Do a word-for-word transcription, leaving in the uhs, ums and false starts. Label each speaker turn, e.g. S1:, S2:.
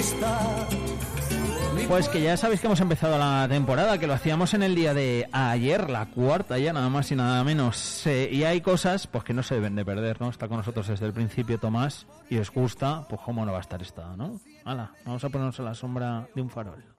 S1: gusta.
S2: Pues que ya sabéis que hemos empezado la temporada, que lo hacíamos en el día de ayer, la cuarta ya, nada más y nada menos. Eh, y hay cosas pues que no se deben de perder, ¿no? Está con nosotros desde el principio Tomás y os gusta, pues cómo no va a estar esta, ¿no? Hala, vamos a ponernos a la sombra de un farol.